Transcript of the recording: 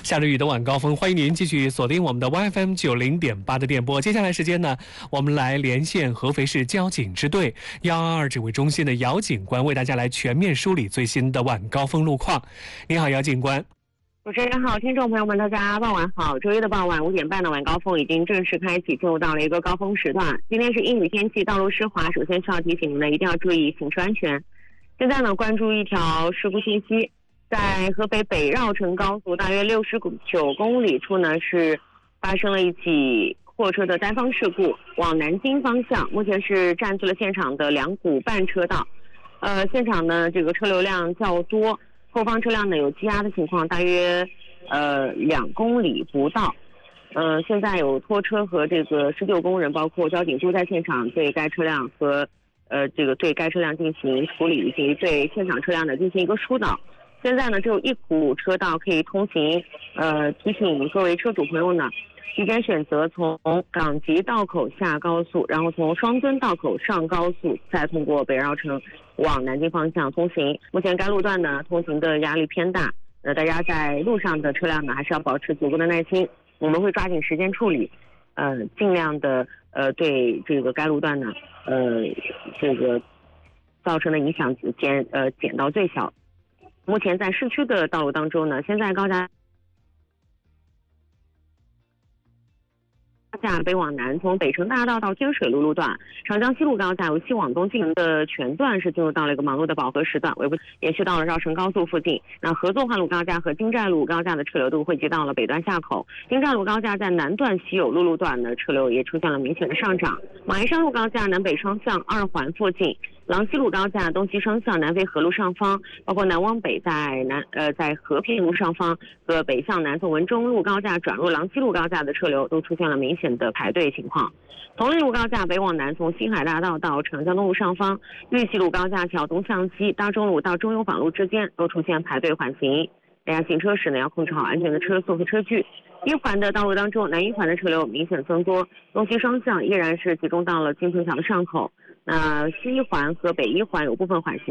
下着雨的晚高峰，欢迎您继续锁定我们的 YFM 90.8的电波。接下来时间呢，我们来连线合肥市交警支队122指挥中心的姚警官，为大家来全面梳理最新的晚高峰路况。你好，姚警官。 主持人好，听众朋友们，大家傍晚好。周一的傍晚5点半的晚高峰已经正式开启，进入到了一个高峰时段。今天是阴雨天气，道路湿滑，首先需要提醒您呢，一定要注意行车安全。现在呢，关注一条事故信息，在合肥北绕城高速大约69公里处呢，是发生了一起货车的单方事故，往南京方向，目前是占据了现场的2股半车道。现场呢，这个车流量较多。后方车辆呢有积压的情况，大约2公里不到。现在有拖车和这个施救工人，包括交警都在现场对该车辆和对该车辆进行处理，以及对现场车辆呢进行一个疏导。现在呢只有1股车道可以通行，提醒各位车主朋友呢，提前选择从港吉道口下高速，然后从双墩道口上高速，再通过北绕城往南京方向通行。目前该路段呢通行的压力偏大，大家在路上的车辆呢还是要保持足够的耐心，我们会抓紧时间处理，尽量的对这个该路段呢这个造成的影响减到最小。目前在市区的道路当中呢，现在高架北往南，从北城大道到天水路路段，长江西路高架由西往东进行的全段是进入到了一个忙碌的饱和时段，尾部延续到了绕城高速附近。那合作化路高架和金寨路高架的车流都汇集到了北段下口。金寨路高架在南段西有路段的车流也出现了明显的上涨。马鞍山路高架南北双向2环附近，郎西路高架东西双向南飞河路上方，包括南往北在和平路上方和北向南从文中路高架转入郎西路高架的车流都出现了明显的排队情况。同利路高架北往南，从新海大道到长江东路上方，玉溪路高架桥东向西，大中路到中邮坊路之间都出现排队缓行。大家行车时呢要控制好安全的车速和车距。1环的道路当中，南1环的车流明显增多，东西双向依然是集中到了金城桥的上口。那西1环和北1环有部分缓行